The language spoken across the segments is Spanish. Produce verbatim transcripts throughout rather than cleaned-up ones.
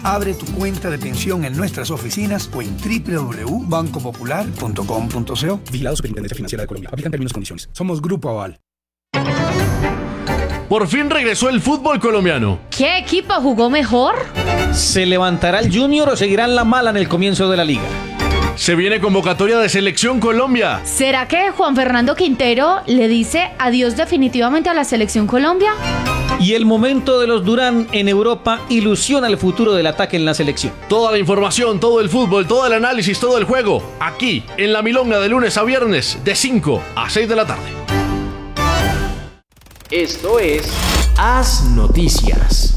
Abre tu cuenta de pensión en nuestras oficinas o en doble u doble u doble u punto banco popular punto com punto co. Vigilado Superintendencia Financiera de Colombia. Aplican términos y condiciones. Somos Grupo Aval. Por fin regresó el fútbol colombiano. ¿Qué equipo jugó mejor? ¿Se levantará el Junior o seguirán la mala en el comienzo de la liga? Se viene convocatoria de Selección Colombia. ¿Será que Juan Fernando Quintero le dice adiós definitivamente a la Selección Colombia? Y el momento de los Durán en Europa ilusiona el futuro del ataque en la selección. Toda la información, todo el fútbol, todo el análisis, todo el juego, aquí en La Milonga de lunes a viernes de cinco a seis de la tarde. Esto es Haz Noticias.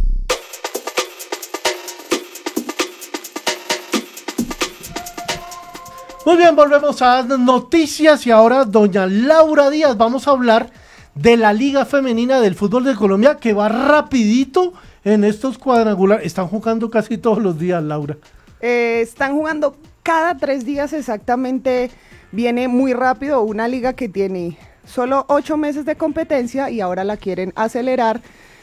Muy bien, volvemos a Haz Noticias y ahora doña Laura Díaz, vamos a hablar de la Liga Femenina del Fútbol de Colombia que va rapidito en estos cuadrangulares. Están jugando casi todos los días, Laura. Eh, están jugando cada tres días exactamente, viene muy rápido, una liga que tiene solo ocho meses de competencia y ahora la quieren acelerar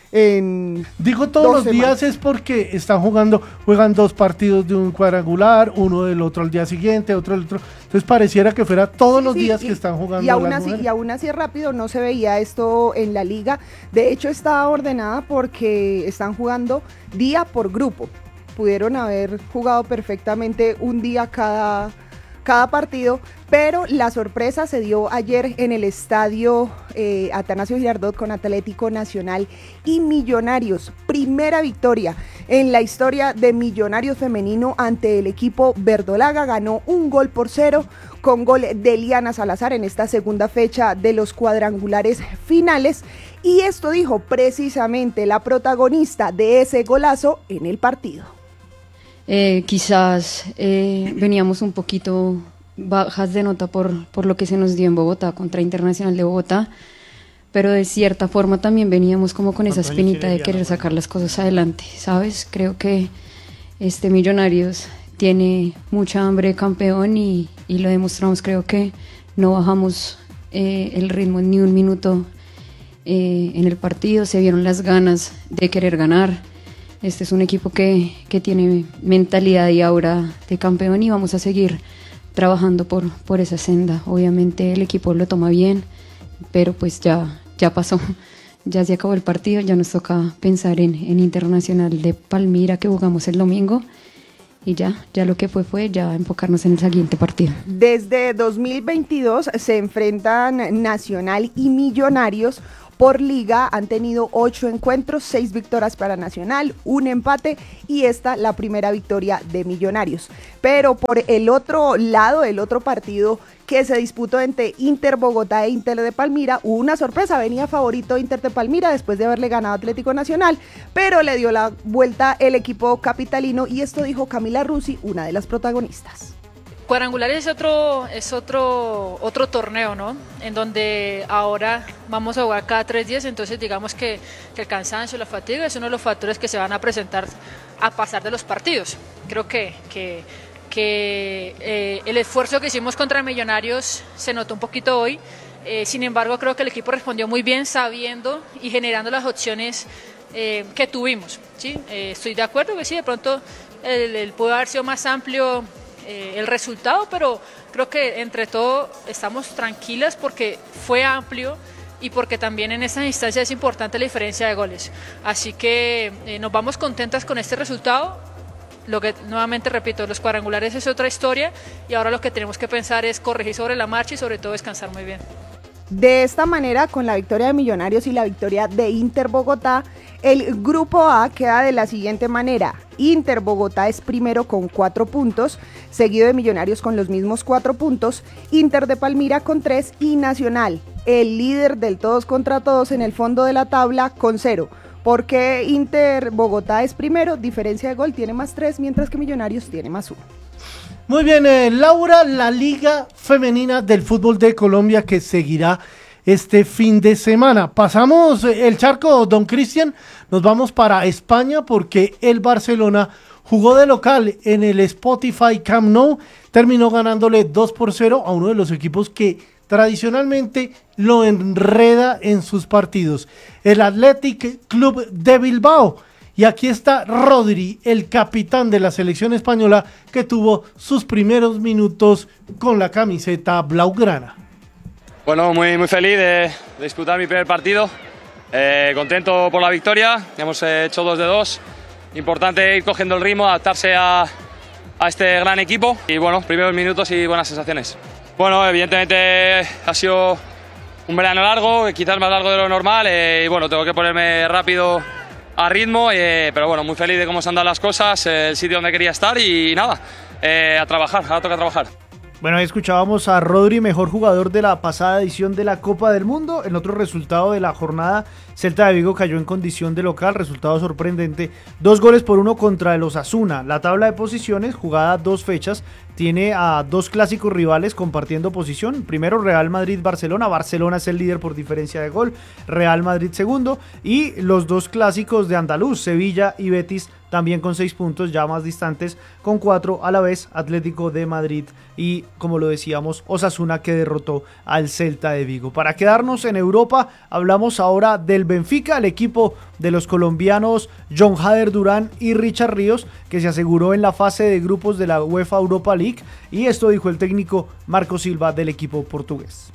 en Digo todos los días semanas. Es porque están jugando, juegan dos partidos de un cuadrangular, uno del otro al día siguiente, otro del otro, entonces pareciera que fuera todos sí, los días sí, que y, están jugando y aún las así mujeres. Y aún así rápido no se veía esto en la liga, de hecho está ordenada porque están jugando día por grupo, pudieron haber jugado perfectamente un día cada cada partido, pero la sorpresa se dio ayer en el estadio eh, Atanasio Girardot con Atlético Nacional y Millonarios. Primera victoria en la historia de Millonarios femenino ante el equipo verdolaga, ganó un gol por cero con gol de Eliana Salazar en esta segunda fecha de los cuadrangulares finales, y esto dijo precisamente la protagonista de ese golazo en el partido. Eh, quizás eh, veníamos un poquito bajas de nota por, por lo que se nos dio en Bogotá contra Internacional de Bogotá, pero de cierta forma también veníamos como con esa espinita de querer sacar las cosas adelante, ¿sabes? Creo que este Millonarios tiene mucha hambre de campeón y, y lo demostramos, creo que no bajamos eh, el ritmo ni un minuto eh, en el partido, se vieron las ganas de querer ganar. Este es un equipo que, que tiene mentalidad y aura de campeón y vamos a seguir trabajando por, por esa senda. Obviamente el equipo lo toma bien, pero pues ya, ya pasó, ya se acabó el partido, ya nos toca pensar en, en Internacional de Palmira que jugamos el domingo y ya, ya lo que fue fue ya enfocarnos en el siguiente partido. Desde dos mil veintidós se enfrentan Nacional y Millonarios por liga, han tenido ocho encuentros, seis victorias para Nacional, un empate y esta la primera victoria de Millonarios. Pero por el otro lado, el otro partido que se disputó entre Inter Bogotá e Inter de Palmira, hubo una sorpresa, venía favorito Inter de Palmira después de haberle ganado Atlético Nacional, pero le dio la vuelta el equipo capitalino y esto dijo Camila Rusi, una de las protagonistas. Cuadrangulares es otro, es otro, otro torneo, ¿no? En donde ahora vamos a jugar cada tres días, entonces digamos que, que el cansancio, la fatiga es uno de los factores que se van a presentar a pasar de los partidos. Creo que, que, que eh, el esfuerzo que hicimos contra Millonarios se notó un poquito hoy, eh, sin embargo creo que el equipo respondió muy bien sabiendo y generando las opciones eh, que tuvimos, ¿sí? Eh, estoy de acuerdo que sí, de pronto el, el pudo haber sido más amplio Eh, el resultado, pero creo que entre todo estamos tranquilas porque fue amplio y porque también en estas instancias es importante la diferencia de goles, así que eh, nos vamos contentas con este resultado. Lo que nuevamente repito, los cuadrangulares es otra historia y ahora lo que tenemos que pensar es corregir sobre la marcha y sobre todo descansar muy bien. De esta manera, con la victoria de Millonarios y la victoria de Inter Bogotá, el grupo A queda de la siguiente manera. Inter Bogotá es primero con cuatro puntos, seguido de Millonarios con los mismos cuatro puntos, Inter de Palmira con tres y Nacional, el líder del todos contra todos en el fondo de la tabla con cero. Porque Inter Bogotá es primero, diferencia de gol tiene más tres, mientras que Millonarios tiene más uno. Muy bien, eh, Laura, la Liga Femenina del Fútbol de Colombia que seguirá este fin de semana. Pasamos el charco, don Cristian, nos vamos para España porque el Barcelona jugó de local en el Spotify Camp Nou, terminó ganándole dos por cero a uno de los equipos que tradicionalmente lo enreda en sus partidos, el Athletic Club de Bilbao. Y aquí está Rodri, el capitán de la selección española, que tuvo sus primeros minutos con la camiseta blaugrana. Bueno, muy, muy feliz de, de disputar mi primer partido, eh, contento por la victoria, hemos hecho dos de dos, importante ir cogiendo el ritmo, adaptarse a, a este gran equipo y bueno, primeros minutos y buenas sensaciones. Bueno, evidentemente ha sido un verano largo, quizás más largo de lo normal eh, y bueno, tengo que ponerme rápido a ritmo, eh, pero bueno, muy feliz de cómo se han dado las cosas, eh, el sitio donde quería estar y nada, eh, a trabajar, ahora toca trabajar. Bueno, ahí escuchábamos a Rodri, mejor jugador de la pasada edición de la Copa del Mundo. En otro resultado de la jornada, Celta de Vigo cayó en condición de local, resultado sorprendente, dos goles por uno contra el Osasuna. La tabla de posiciones, jugada dos fechas, tiene a dos clásicos rivales compartiendo posición. Primero Real Madrid-Barcelona, Barcelona es el líder por diferencia de gol, Real Madrid segundo, y los dos clásicos de andaluz, Sevilla y Betis, también con seis puntos, ya más distantes, con cuatro a la vez, Atlético de Madrid y, como lo decíamos, Osasuna, que derrotó al Celta de Vigo. Para quedarnos en Europa, hablamos ahora del Benfica, el equipo de los colombianos John Hader Durán y Richard Ríos, que se aseguró en la fase de grupos de la UEFA Europa League, y esto dijo el técnico Marco Silva del equipo portugués.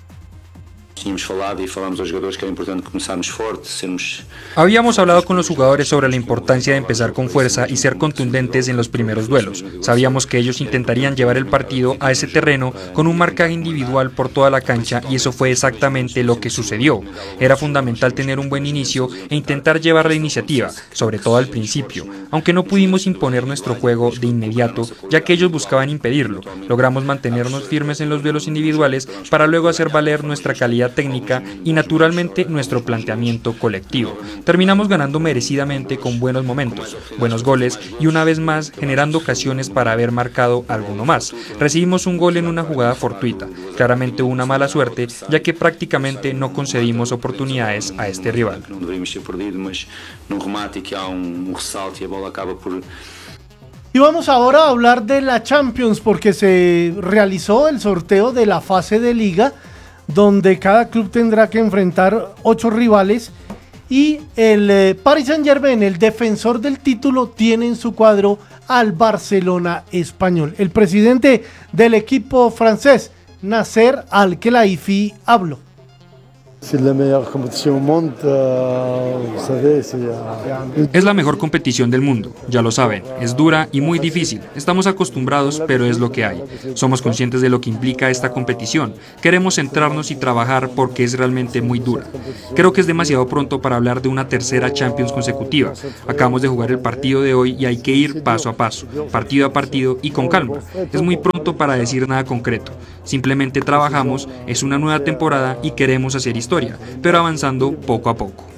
Habíamos hablado con los jugadores sobre la importancia de empezar con fuerza y ser contundentes en los primeros duelos. Sabíamos que ellos intentarían llevar el partido a ese terreno con un marcaje individual por toda la cancha y eso fue exactamente lo que sucedió. Era fundamental tener un buen inicio e intentar llevar la iniciativa, sobre todo al principio, aunque no pudimos imponer nuestro juego de inmediato, ya que ellos buscaban impedirlo. Logramos mantenernos firmes en los duelos individuales para luego hacer valer nuestra calidad técnica y naturalmente nuestro planteamiento colectivo. Terminamos ganando merecidamente con buenos momentos, buenos goles y una vez más generando ocasiones para haber marcado alguno más. Recibimos un gol en una jugada fortuita, claramente una mala suerte, ya que prácticamente no concedimos oportunidades a este rival. Y vamos ahora a hablar de la Champions, porque se realizó el sorteo de la fase de liga, donde cada club tendrá que enfrentar ocho rivales y el eh, Paris Saint-Germain, el defensor del título, tiene en su cuadro al Barcelona español. El presidente del equipo francés, Nasser Al-Khelaifi, habló. Es la mejor competición del mundo, ya lo saben, es dura y muy difícil, estamos acostumbrados, pero es lo que hay. Somos conscientes de lo que implica esta competición, queremos centrarnos y trabajar porque es realmente muy dura. Creo que es demasiado pronto para hablar de una tercera Champions consecutiva, acabamos de jugar el partido de hoy y hay que ir paso a paso, partido a partido y con calma. Es muy pronto para decir nada concreto, simplemente trabajamos, es una nueva temporada y queremos hacer historia, pero avanzando poco a poco.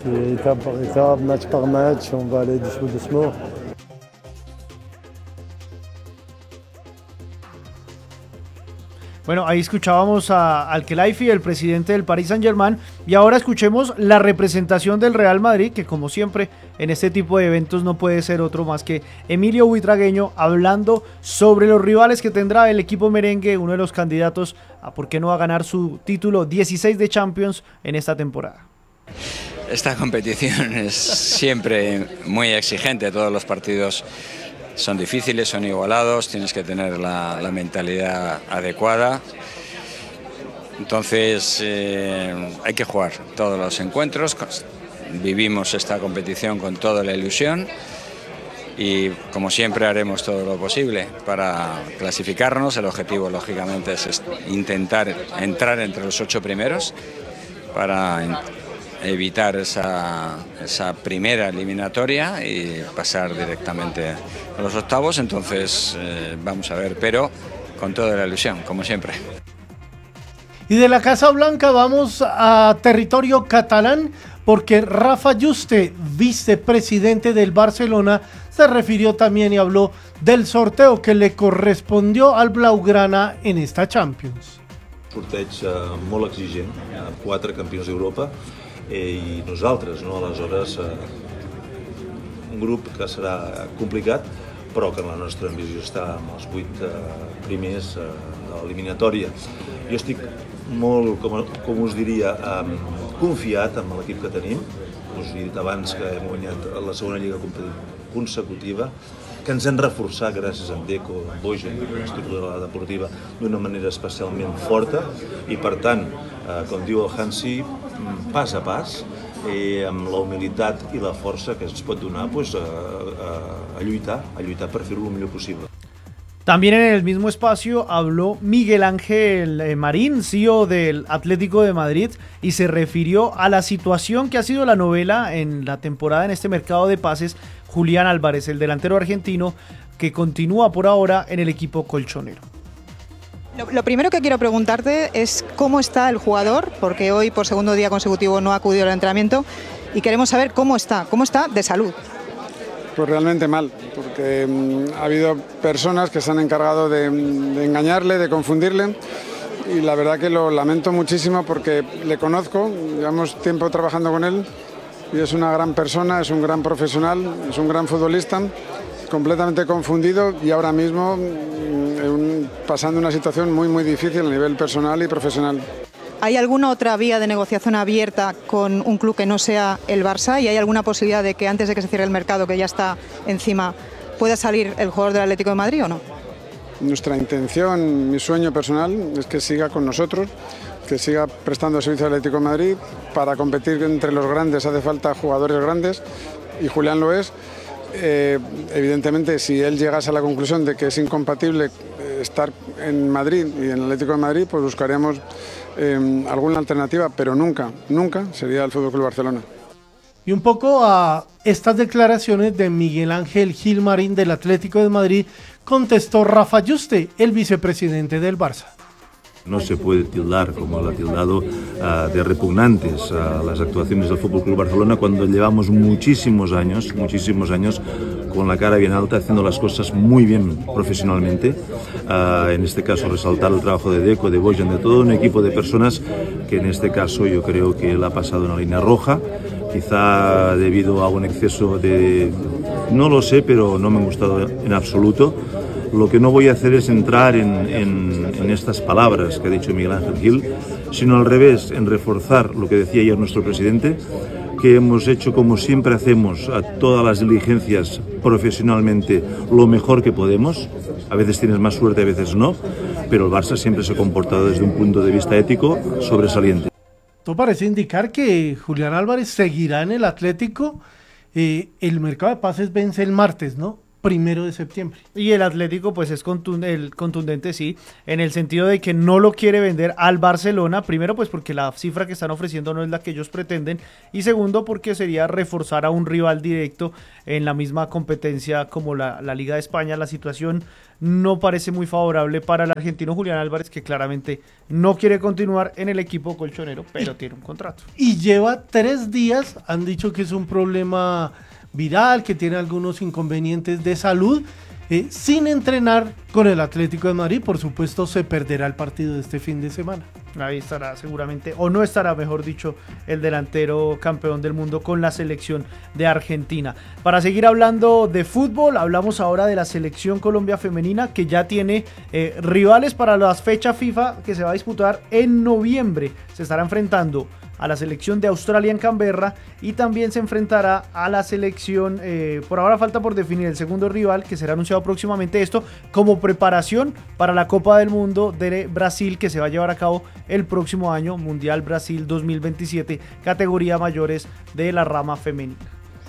Bueno, ahí escuchábamos a Al-Khelaifi, el presidente del Paris Saint-Germain, y ahora escuchemos la representación del Real Madrid, que como siempre en este tipo de eventos no puede ser otro más que Emilio Buitragueño, hablando sobre los rivales que tendrá el equipo merengue, uno de los candidatos a por qué no va a ganar su título dieciséis de Champions en esta temporada. Esta competición es siempre muy exigente, todos los partidos son difíciles, son igualados, tienes que tener la, la mentalidad adecuada. Entonces eh, hay que jugar todos los encuentros, vivimos esta competición con toda la ilusión y como siempre haremos todo lo posible para clasificarnos. El objetivo lógicamente es intentar entrar entre los ocho primeros para evitar esa, esa primera eliminatoria y pasar directamente a los octavos. Entonces eh, vamos a ver, pero con toda la ilusión, como siempre. Y de la Casa Blanca vamos a territorio catalán, porque Rafa Juste, vicepresidente del Barcelona, se refirió también y habló del sorteo que le correspondió al Blaugrana en esta Champions. Sorteig eh, molt exigent, eh, quatre campions d'Europa eh, i nosaltres, no? Aleshores, eh, un grup que serà complicat, però que en la nostra ambició està amb els vuit eh, primers eh, de l'eliminatòria. Jo estic molt, com, com us diria, eh, confiat amb l'equip que tenim. Us he dit abans que hem guanyat la segona lliga competitiva consecutiva, que ens hem reforçat gràcies a Deco, a Bojan, a l'estructura deportiva d'una manera especialment forta i per tant, eh, com diu el Hansi, pas a pas, eh, amb la humilitat i la força que ens pot donar pues, a, a, a lluitar, a lluitar per fer-ho el millor possible. También en el mismo espacio habló Miguel Ángel Marín, C E O del Atlético de Madrid, y se refirió a la situación que ha sido la novela en la temporada en este mercado de pases. Julián Álvarez, el delantero argentino, que continúa por ahora en el equipo colchonero. Lo, lo primero que quiero preguntarte es cómo está el jugador, porque hoy por segundo día consecutivo no ha acudido al entrenamiento, y queremos saber cómo está, cómo está de salud. Pues realmente mal, porque mmm, ha habido personas que se han encargado de, de engañarle, de confundirle, y la verdad que lo lamento muchísimo porque le conozco, llevamos tiempo trabajando con él y es una gran persona, es un gran profesional, es un gran futbolista, completamente confundido y ahora mismo mmm, pasando una situación muy muy difícil a nivel personal y profesional. ¿Hay alguna otra vía de negociación abierta con un club que no sea el Barça? ¿Y hay alguna posibilidad de que antes de que se cierre el mercado, que ya está encima, pueda salir el jugador del Atlético de Madrid o no? Nuestra intención, mi sueño personal, es que siga con nosotros, que siga prestando servicio al Atlético de Madrid. Para competir entre los grandes hace falta jugadores grandes y Julián lo es. Eh, evidentemente, si él llegase a la conclusión de que es incompatible estar en Madrid y en el Atlético de Madrid, pues buscaremos eh, alguna alternativa, pero nunca, nunca sería el F C Barcelona. Y un poco a estas declaraciones de Miguel Ángel Gil Marín del Atlético de Madrid, contestó Rafa Yuste, el vicepresidente del Barça. No se puede tildar, como lo ha tildado, uh, de repugnantes a uh, las actuaciones del F C Barcelona cuando llevamos muchísimos años, muchísimos años con la cara bien alta, haciendo las cosas muy bien profesionalmente. Uh, en este caso resaltar el trabajo de Deco, de Bojan, de todo un equipo de personas que en este caso yo creo que él ha pasado una línea roja, quizá debido a un exceso de... no lo sé, pero no me ha gustado en absoluto. Lo que no voy a hacer es entrar en, en, en estas palabras que ha dicho Miguel Ángel Gil, sino al revés, en reforzar lo que decía ayer nuestro presidente, que hemos hecho como siempre hacemos a todas las diligencias profesionalmente lo mejor que podemos. A veces tienes más suerte, a veces no, pero el Barça siempre se ha comportado desde un punto de vista ético sobresaliente. Esto parece indicar que Julián Álvarez seguirá en el Atlético. Eh, el mercado de pases vence el martes, ¿no? Primero de septiembre. Y el Atlético pues es contundente, el contundente, sí, en el sentido de que no lo quiere vender al Barcelona, primero pues porque la cifra que están ofreciendo no es la que ellos pretenden, y segundo porque sería reforzar a un rival directo en la misma competencia como la, la Liga de España. La situación no parece muy favorable para el argentino Julián Álvarez, que claramente no quiere continuar en el equipo colchonero, pero tiene un contrato. Y lleva tres días, han dicho que es un problema viral, que tiene algunos inconvenientes de salud, eh, sin entrenar con el Atlético de Madrid. Por supuesto se perderá el partido de este fin de semana. Ahí estará seguramente, o no estará, mejor dicho, el delantero campeón del mundo con la selección de Argentina. Para seguir hablando de fútbol, hablamos ahora de la selección Colombia femenina, que ya tiene eh, rivales para la fecha FIFA que se va a disputar en noviembre. Se estará enfrentando a la selección de Australia en Canberra y también se enfrentará a la selección, eh, por ahora falta por definir el segundo rival, que será anunciado próximamente, esto como preparación para la Copa del Mundo de Brasil, que se va a llevar a cabo el próximo año, Mundial Brasil dos mil veintisiete, categoría mayores de la rama femenina.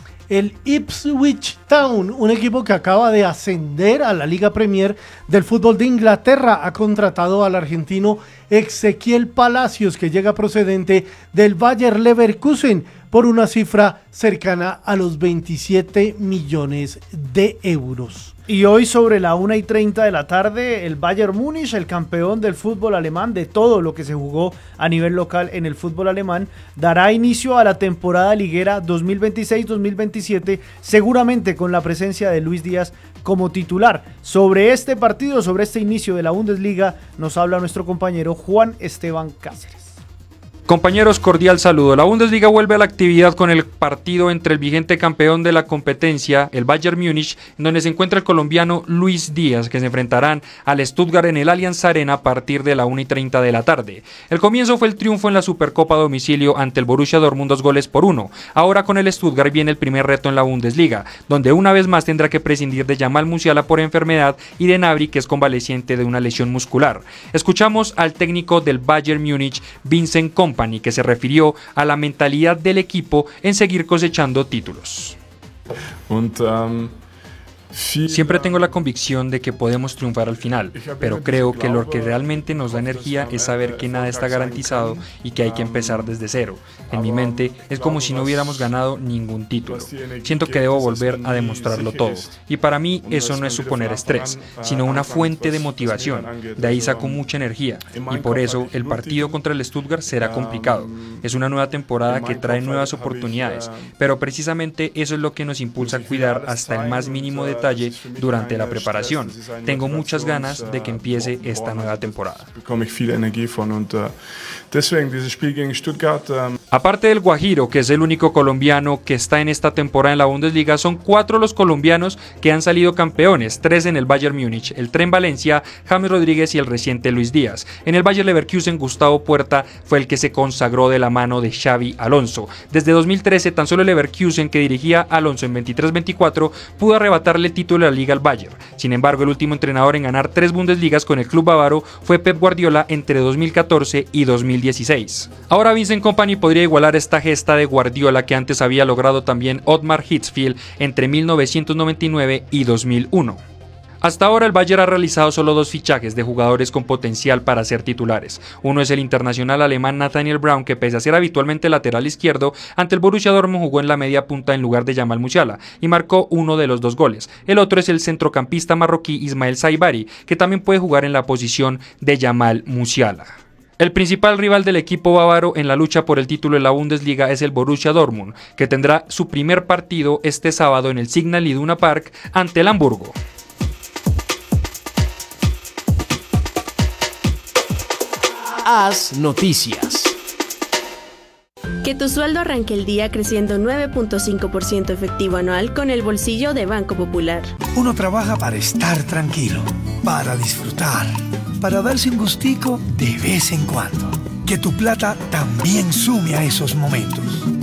El Ipswich Town, un equipo que acaba de ascender a la Liga Premier del fútbol de Inglaterra, ha contratado al argentino Ezequiel Palacios, que llega procedente del Bayer Leverkusen por una cifra cercana a los veintisiete millones de euros. Y hoy sobre la una y treinta de la tarde, el Bayern Múnich, el campeón del fútbol alemán, de todo lo que se jugó a nivel local en el fútbol alemán, dará inicio a la temporada liguera dos mil veintiséis dos mil veintisiete, seguramente con la presencia de Luis Díaz como titular. Sobre este partido, sobre este inicio de la Bundesliga, nos habla nuestro compañero Juan Esteban Cáceres. Compañeros, cordial saludo. La Bundesliga vuelve a la actividad con el partido entre el vigente campeón de la competencia, el Bayern Múnich, en donde se encuentra el colombiano Luis Díaz, que se enfrentarán al Stuttgart en el Allianz Arena a partir de la una y treinta de la tarde. El comienzo fue el triunfo en la Supercopa a domicilio ante el Borussia Dortmund, dos goles por uno. Ahora con el Stuttgart viene el primer reto en la Bundesliga, donde una vez más tendrá que prescindir de Jamal Musiala por enfermedad y de Gnabry, que es convaleciente de una lesión muscular. Escuchamos al técnico del Bayern Múnich, Vincent Kompany, que se refirió a la mentalidad del equipo en seguir cosechando títulos. Und, um... Siempre tengo la convicción de que podemos triunfar al final, pero creo que lo que realmente nos da energía es saber que nada está garantizado y que hay que empezar desde cero. En mi mente es como si no hubiéramos ganado ningún título. Siento que debo volver a demostrarlo todo. Y para mí eso no es suponer estrés, sino una fuente de motivación. De ahí saco mucha energía y por eso el partido contra el Stuttgart será complicado. Es una nueva temporada que trae nuevas oportunidades, pero precisamente eso es lo que nos impulsa a cuidar hasta el más mínimo detalle durante la preparación. Tengo muchas ganas de que empiece esta nueva temporada. Aparte del Guajiro, que es el único colombiano que está en esta temporada en la Bundesliga, son cuatro los colombianos que han salido campeones, tres en el Bayern Múnich, el Tren Valencia, James Rodríguez y el reciente Luis Díaz. En el Bayer Leverkusen, Gustavo Puerta fue el que se consagró de la mano de Xavi Alonso. Desde dos mil trece, tan solo el Leverkusen, que dirigía Alonso en veintitrés veinticuatro, pudo arrebatarle el título de la Liga al Bayern. Sin embargo, el último entrenador en ganar tres Bundesligas con el club bávaro fue Pep Guardiola entre dos mil catorce y dos mil dieciséis. Ahora Vincent Kompany podría igualar esta gesta de Guardiola que antes había logrado también Ottmar Hitzfeld entre mil novecientos noventa y nueve y dos mil uno. Hasta ahora el Bayern ha realizado solo dos fichajes de jugadores con potencial para ser titulares. Uno es el internacional alemán Nathaniel Brown, que pese a ser habitualmente lateral izquierdo, ante el Borussia Dortmund jugó en la media punta en lugar de Jamal Musiala y marcó uno de los dos goles. El otro es el centrocampista marroquí Ismael Saibari, que también puede jugar en la posición de Jamal Musiala. El principal rival del equipo bávaro en la lucha por el título de la Bundesliga es el Borussia Dortmund, que tendrá su primer partido este sábado en el Signal Iduna Park ante el Hamburgo. Haz noticias. Que tu sueldo arranque el día creciendo nueve punto cinco por ciento efectivo anual con el bolsillo de Banco Popular. Uno trabaja para estar tranquilo, para disfrutar, para darse un gustico de vez en cuando. Que tu plata también sume a esos momentos.